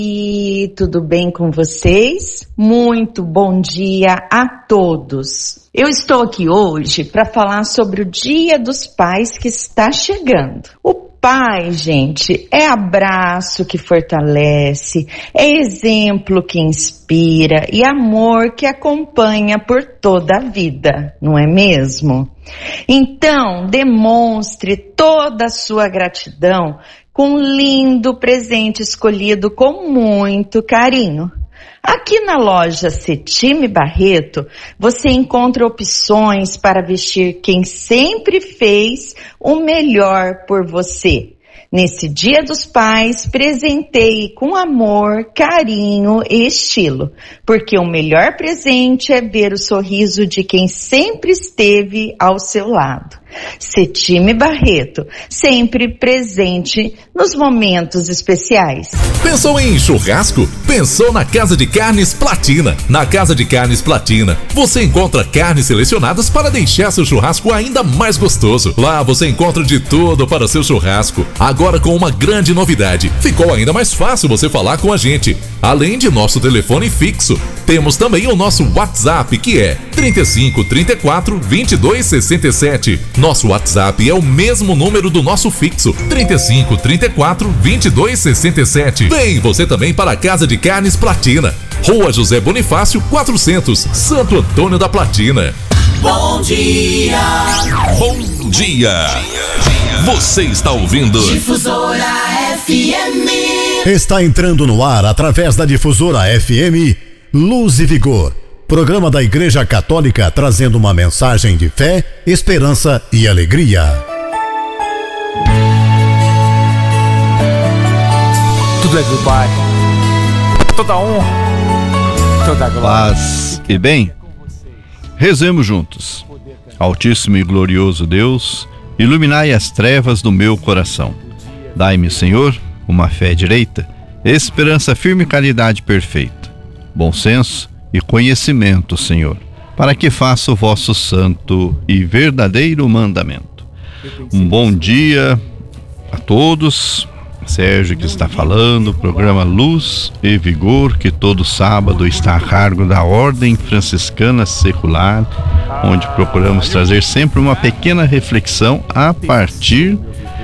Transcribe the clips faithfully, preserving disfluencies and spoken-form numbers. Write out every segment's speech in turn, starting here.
E tudo bem com vocês? Muito bom dia a todos. Eu estou aqui hoje para falar sobre o Dia dos Pais que está chegando. O pai, gente, é abraço que fortalece, é exemplo que inspira e amor que acompanha por toda a vida, não é mesmo? Então, demonstre toda a sua gratidão com um lindo presente escolhido com muito carinho. Aqui na loja Cetime Barreto, você encontra opções para vestir quem sempre fez o melhor por você. Nesse Dia dos Pais, presenteie com amor, carinho e estilo, porque o melhor presente é ver o sorriso de quem sempre esteve ao seu lado. Cetime Barreto, sempre presente nos momentos especiais. Pensou em churrasco? Pensou na Casa de Carnes Platina. Na Casa de Carnes Platina, você encontra carnes selecionadas para deixar seu churrasco ainda mais gostoso. Lá você encontra de tudo para seu churrasco. Agora com uma grande novidade, ficou ainda mais fácil você falar com a gente. Além de nosso telefone fixo, temos também o nosso WhatsApp, que é trinta e cinco, trinta e quatro, vinte e dois, sessenta e sete. Nosso WhatsApp é o mesmo número do nosso fixo, trinta e cinco, trinta e quatro, vinte e dois, sessenta e sete. Vem você também para a Casa de Carnes Platina, Rua José Bonifácio, quatrocentos, Santo Antônio da Platina. Bom dia! Bom dia! Você está ouvindo Difusora F M. Está entrando no ar através da Difusora F M Luz e Vigor. Programa da Igreja Católica trazendo uma mensagem de fé, esperança e alegria. Tudo é do Pai, toda honra, toda glória. Paz e bem, rezemos juntos. Altíssimo e glorioso Deus, iluminai as trevas do meu coração. Dai-me, Senhor, uma fé direita, esperança firme e caridade perfeita, bom senso e conhecimento, Senhor, para que faça o vosso santo e verdadeiro mandamento. Um bom dia a todos. Sérgio que está falando, programa Luz e Vigor, que todo sábado está a cargo da Ordem Franciscana Secular, onde procuramos trazer sempre uma pequena reflexão a partir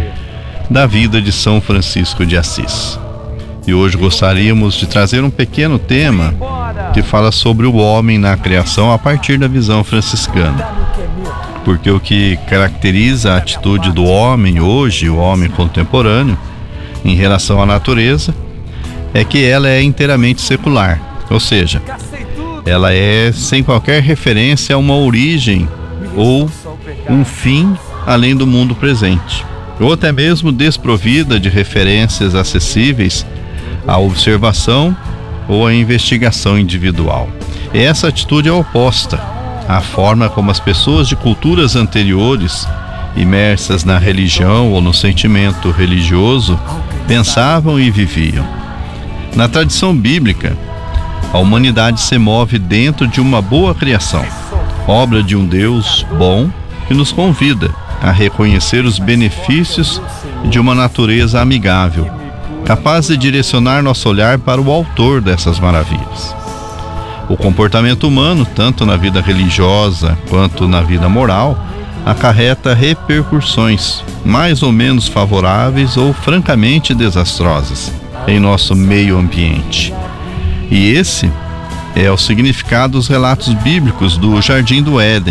da vida de São Francisco de Assis. E hoje gostaríamos de trazer um pequeno tema que fala sobre o homem na criação a partir da visão franciscana. Porque o que caracteriza a atitude do homem hoje, o homem contemporâneo, em relação à natureza, é que ela é inteiramente secular, ou seja, ela é sem qualquer referência a uma origem ou um fim além do mundo presente, ou até mesmo desprovida de referências acessíveis à observação ou à investigação individual. E essa atitude é oposta à forma como as pessoas de culturas anteriores, imersas na religião ou no sentimento religioso, pensavam e viviam. Na tradição bíblica, a humanidade se move dentro de uma boa criação, obra de um Deus bom que nos convida a reconhecer os benefícios de uma natureza amigável, capaz de direcionar nosso olhar para o autor dessas maravilhas. O comportamento humano, tanto na vida religiosa quanto na vida moral, acarreta repercussões mais ou menos favoráveis ou francamente desastrosas em nosso meio ambiente. E esse é o significado dos relatos bíblicos do Jardim do Éden,